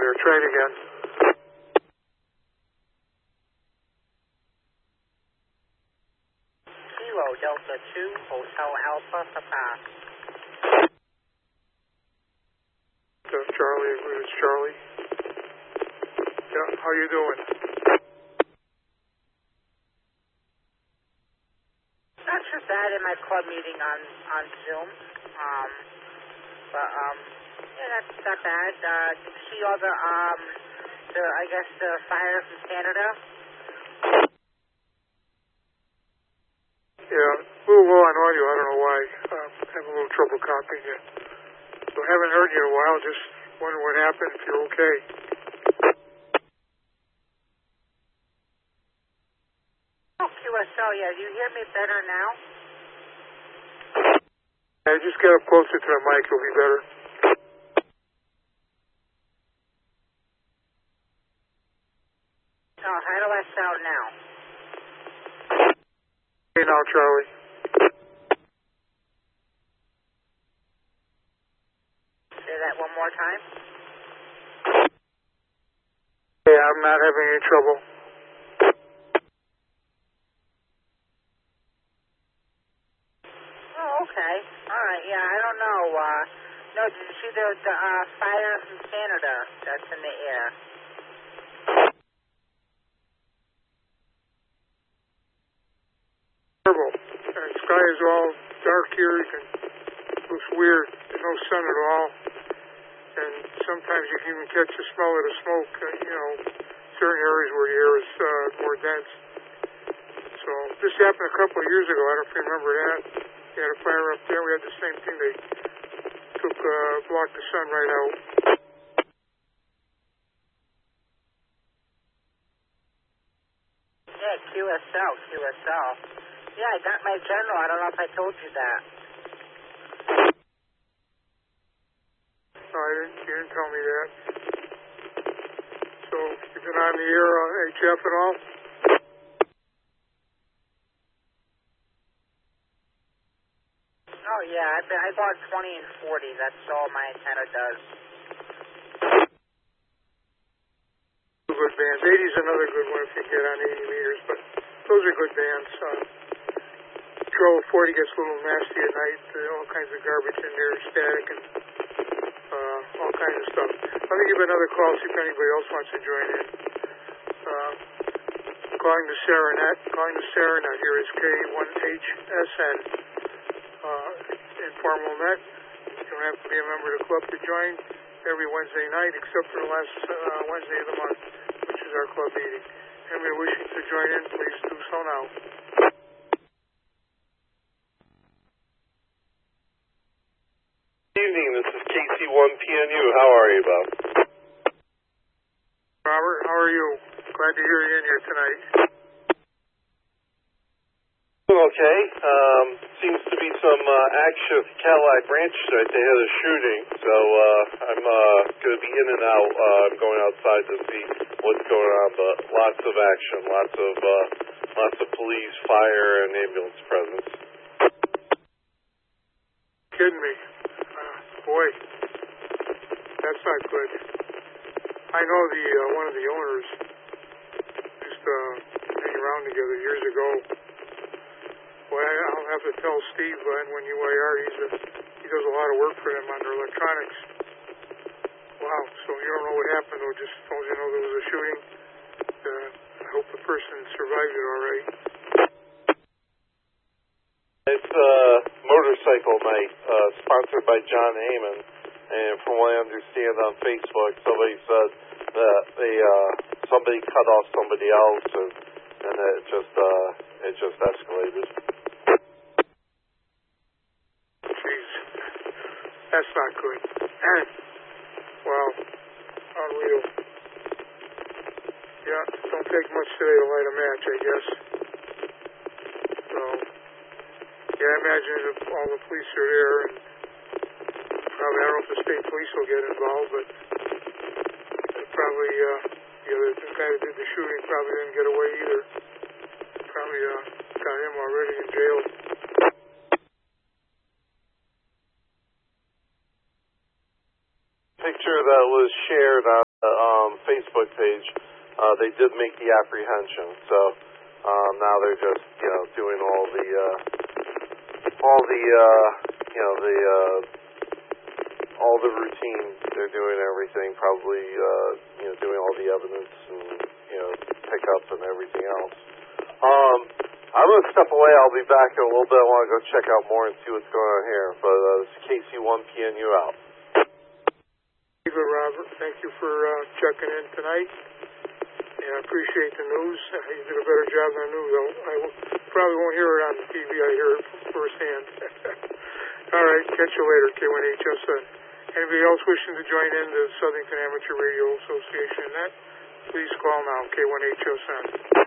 there. Try it again. Kilo Delta 2, Hotel Alpha, Papa. Charlie, I believe it's Charlie. Yeah, how you doing? Not too bad in my club meeting on Zoom. Yeah, that's not bad. Did you see all the fire from Canada? Yeah, a little low on audio. I don't know why. Having a little trouble copying you. So haven't heard you in a while. Just wondering what happened. If you're okay. Oh, QSL. Yeah, do you hear me better now? Yeah, just get up closer to the mic. It'll be better. Oh, how do I sound now? Hey now, Charlie. Say that one more time. Yeah, I'm not having any trouble. Oh, okay. All right. Yeah, I don't know. No, did you see the fire from Canada that's in the air? Terrible. The sky is all dark here. It looks weird. There's no sun at all. And sometimes you can even catch the smell of the smoke, certain areas where the air is more dense. So this happened a couple of years ago. I don't know if you remember that. They had a fire up there. We had the same thing. They blocked the sun right out. Yeah, QSL. Yeah, I got my general. I don't know if I told you that. No, you didn't tell me that. So you've been on the air on HF at all? Oh, yeah, I bought 20 and 40. That's all my antenna does. Good bands. 80's another good one if you get on 80 meters, but those are good bands. Control 40 gets a little nasty at night. All kinds of garbage in there, static and all kinds of stuff. Let me give another call, see if anybody else wants to join in. Calling the Serenet. Here is K1HSN. Informal net. You don't have to be a member of the club to join every Wednesday night except for the last Wednesday of the month, which is our club meeting. Anybody wishing to join in, please do so now. Good evening, this is KC1PNU. How are you, Bob? Robert, how are you? Glad to hear you in here tonight. Okay. Seems to be some action at the Cadillac Ranch tonight. They had a shooting, so I'm going to be in and out. I'm going outside to see what's going on, but lots of action, lots of police, fire, and ambulance presence. Kidding me. Boy, that's not good. I know one of the owners used to hang around together years ago. Boy, I'll have to tell Steve when UIR, he does a lot of work for them on their electronics. Wow, so you don't know what happened, though, just as long as you know there was a shooting. I hope the person survived it all right. It's motorcycle night, sponsored by John Heyman, and from what I understand on Facebook, somebody said that somebody cut off somebody else, and it just escalated. Jeez, that's not good. Well, unreal. Yeah, don't take much today to light a match, I guess. So, yeah, I imagine if all the police are there, and probably, I don't know if the state police will get involved, but probably, the guy that did the shooting probably didn't get away either. Probably got him already in jail. picture that was shared on the Facebook page, they did make the apprehension. So now they're just, doing all the routine. They're doing everything, probably, doing all the evidence and, pickup and everything else. I'm going to step away. I'll be back in a little bit. I want to go check out more and see what's going on here. But this is KC1PNU out. Very good, Robert. Thank you for checking in tonight. And I appreciate the news. You did a better job than I knew, though. Probably won't hear it on the TV. I hear it firsthand. All right. Catch you later, K1HSN. Anybody else wishing to join in the Southington Amateur Radio Association net, please call now, K1HSN.